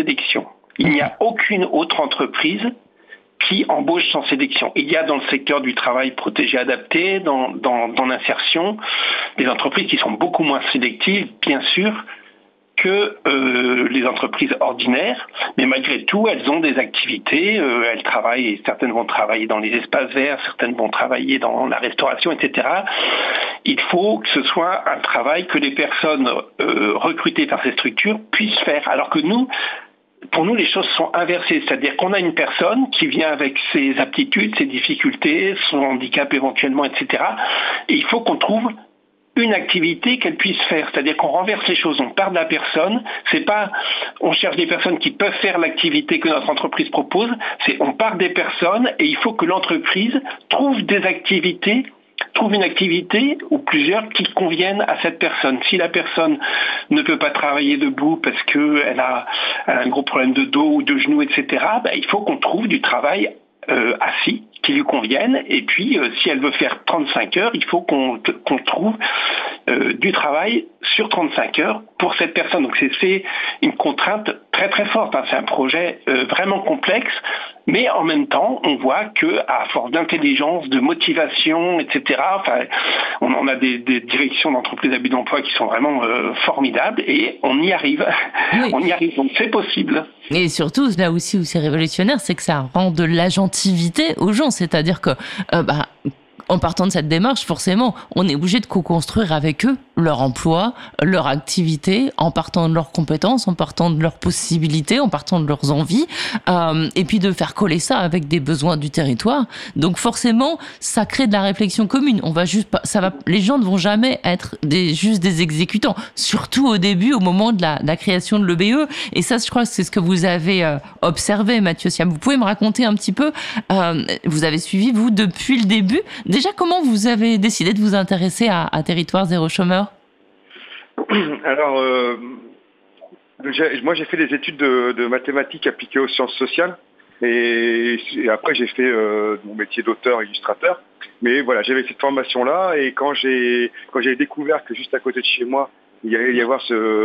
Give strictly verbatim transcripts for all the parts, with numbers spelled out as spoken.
sélection. Il n'y a aucune autre entreprise qui embauche sans sélection. Il y a dans le secteur du travail protégé adapté, dans, dans, dans l'insertion, des entreprises qui sont beaucoup moins sélectives, bien sûr, que euh, les entreprises ordinaires, mais malgré tout, elles ont des activités, euh, elles travaillent, certaines vont travailler dans les espaces verts, certaines vont travailler dans la restauration, et cetera. Il faut que ce soit un travail que les personnes euh, recrutées par ces structures puissent faire, alors que nous, pour nous, les choses sont inversées, c'est-à-dire qu'on a une personne qui vient avec ses aptitudes, ses difficultés, son handicap éventuellement, et cetera. Et il faut qu'on trouve une activité qu'elle puisse faire, c'est-à-dire qu'on renverse les choses, on part de la personne, c'est pas, on cherche des personnes qui peuvent faire l'activité que notre entreprise propose, c'est on part des personnes et il faut que l'entreprise trouve des activités, trouve une activité ou plusieurs qui conviennent à cette personne. Si la personne ne peut pas travailler debout parce qu'elle a, elle a un gros problème de dos ou de genoux, et cetera, ben, il faut qu'on trouve du travail euh, assis qui lui conviennent. Et puis, euh, si elle veut faire trente-cinq heures, il faut qu'on, qu'on trouve euh, du travail sur trente-cinq heures pour cette personne. Donc, c'est, c'est une contrainte très, très forte. Hein. C'est un projet euh, vraiment complexe. Mais en même temps, on voit que à force d'intelligence, de motivation, et cetera, enfin, on, on a des, des directions d'entreprises à but d'emploi qui sont vraiment euh, formidables et on y arrive. Oui. On y arrive, donc c'est possible. Et surtout, là aussi où c'est révolutionnaire, c'est que ça rend de l'agentivité aux gens. C'est-à-dire que, euh, bah, en partant de cette démarche, forcément, on est obligé de co-construire avec eux leur emploi, leur activité, en partant de leurs compétences, en partant de leurs possibilités, en partant de leurs envies, euh, et puis de faire coller ça avec des besoins du territoire. Donc forcément, ça crée de la réflexion commune. On va juste pas, ça va, les gens ne vont jamais être des, juste des exécutants, surtout au début, au moment de la, de la création de l'E B E. Et ça, je crois que c'est ce que vous avez euh, observé, Mathieu Siam. Vous pouvez me raconter un petit peu, euh, vous avez suivi, vous, depuis le début. Déjà, comment vous avez décidé de vous intéresser à, à Territoire Zéro Chômeur ? Alors, euh, j'ai, moi j'ai fait des études de, de mathématiques appliquées aux sciences sociales et, et après j'ai fait euh, mon métier d'auteur, illustrateur. Mais voilà, j'avais cette formation-là et quand j'ai quand j'ai découvert que juste à côté de chez moi, il allait y avoir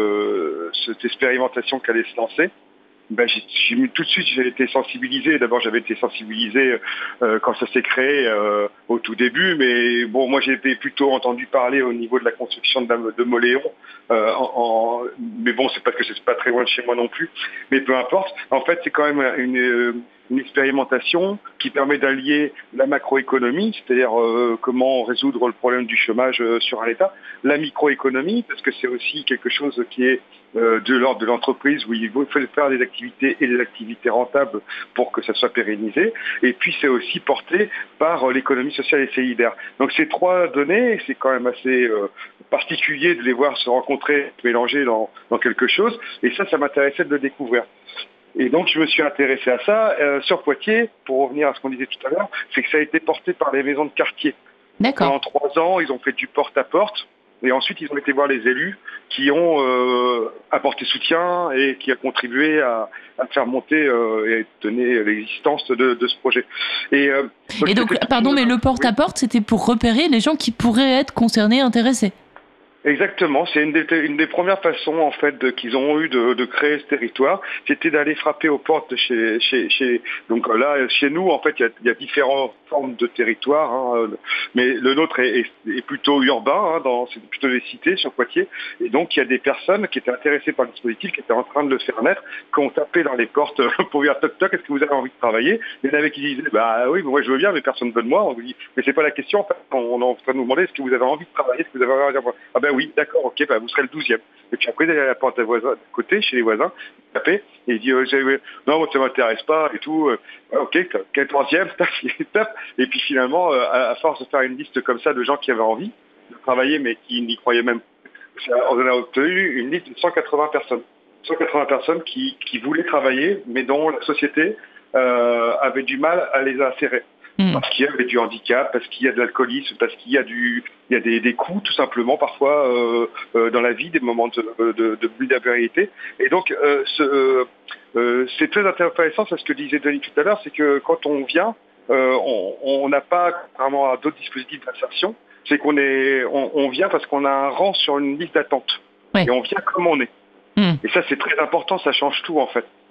ce, cette expérimentation qui allait se lancer, ben, j'ai, j'ai, tout de suite j'ai été sensibilisé. D'abord j'avais été sensibilisé euh, quand ça s'est créé euh, au tout début, mais bon moi j'ai été plutôt entendu parler au niveau de la construction de, la, de Moléon, euh, en, en, mais bon c'est parce que c'est pas très loin de chez moi non plus, mais peu importe. En fait c'est quand même une, une expérimentation qui permet d'allier la macroéconomie, c'est-à-dire euh, comment résoudre le problème du chômage euh, sur un État, la microéconomie, parce que c'est aussi quelque chose qui est euh, de l'ordre de l'entreprise où il faut faire des activités et des activités rentables pour que ça soit pérennisé, et puis c'est aussi porté par euh, l'économie sociale et solidaire. Donc ces trois données, c'est quand même assez euh, particulier de les voir se rencontrer, se mélanger dans, dans quelque chose, et ça, ça m'intéressait de le découvrir. Et donc je me suis intéressé à ça. Euh, sur Poitiers, pour revenir à ce qu'on disait tout à l'heure, c'est que ça a été porté par les maisons de quartier. D'accord. Pendant trois ans, ils ont fait du porte-à-porte, et ensuite ils ont été voir les élus qui ont euh, apporté soutien et qui a contribué à, à faire monter euh, et donner l'existence de, de ce projet. Et, euh, donc, et donc, pardon, mais le porte-à-porte, c'était pour repérer les gens qui pourraient être concernés, intéressés. Exactement, c'est une des, une des premières façons en fait de, qu'ils ont eu de, de créer ce territoire, c'était d'aller frapper aux portes de chez, chez, chez donc là chez nous en fait il y a, il y a différentes formes de territoires, hein, mais le nôtre est, est, est plutôt urbain, hein, dans, c'est plutôt des cités sur Poitiers, et donc il y a des personnes qui étaient intéressées par le dispositif, qui étaient en train de le faire naître, qui ont tapé dans les portes pour dire toc toc, est-ce que vous avez envie de travailler? Il y en avait qui disaient bah oui, moi je veux bien, mais personne ne veut de moi. On vous dit mais c'est pas la question, en fait, on est en train de nous demander est-ce que vous avez envie de travailler, est-ce que vous avez envie de... Ah ben oui, d'accord, ok, bah vous serez le douzième. Et puis après, d'aller à la porte à voisin, de côté, chez les voisins, taper, et il dit, euh, non, moi, ça m'intéresse pas, et tout. Euh, ok, quatorzième, tape. Et puis finalement, euh, à force de faire une liste comme ça de gens qui avaient envie de travailler, mais qui n'y croyaient même pas, on a obtenu une liste de cent quatre-vingts personnes. cent quatre-vingts personnes qui, qui voulaient travailler, mais dont la société euh, avait du mal à les insérer. Parce qu'il y avait du handicap, parce qu'il y a de l'alcoolisme, parce qu'il y a du, il y a des, des coûts tout simplement parfois euh, euh, dans la vie, des moments de, de, de vulnérabilité. Et donc euh, ce, euh, c'est très intéressant, c'est ce que disait Denis tout à l'heure, c'est que quand on vient, euh, on n'a pas, contrairement à d'autres dispositifs d'insertion, c'est qu'on est, on, on vient parce qu'on a un rang sur une liste d'attente. Oui. Et on vient comme on est. Mmh. Et ça c'est très important, ça change tout en fait.